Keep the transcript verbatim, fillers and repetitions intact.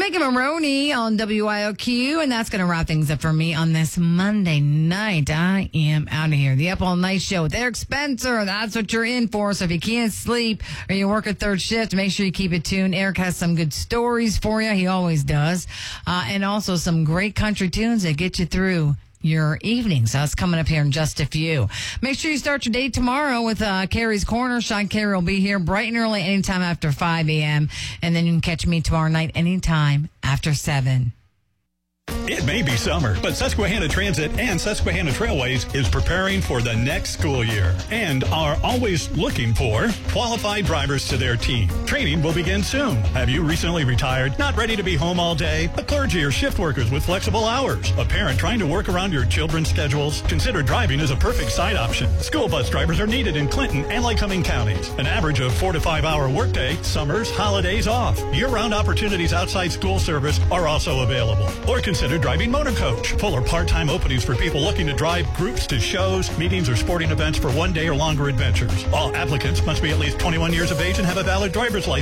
Megan Maroney on W I O Q, and that's going to wrap things up for me on this Monday night. I am out of here. The Up All Night Show with Eric Spencer. That's what you're in for. So if you can't sleep or you work a third shift, make sure you keep it tuned. Eric has some good stories for you. He always does. Uh, and also some great country tunes that get you through your evenings. So that's coming up here in just a few. Make sure you start your day tomorrow with uh, Carrie's Corner. Sean Carey will be here bright and early anytime after five a.m. And then you can catch me tomorrow night anytime after seven. It may be summer, but Susquehanna Transit and Susquehanna Trailways is preparing for the next school year and are always looking for qualified drivers to their team. Training will begin soon. Have you recently retired, not ready to be home all day? A clergy or shift workers with flexible hours? A parent trying to work around your children's schedules? Consider driving as a perfect side option. School bus drivers are needed in Clinton and Lycoming counties. An average of four to five hour workday, summers, holidays off. Year-round opportunities outside school service are also available. Or consider driving motor coach. Full or part-time openings for people looking to drive groups to shows, meetings, or sporting events for one day or longer adventures. All applicants must be at least twenty-one years of age and have a valid driver's license.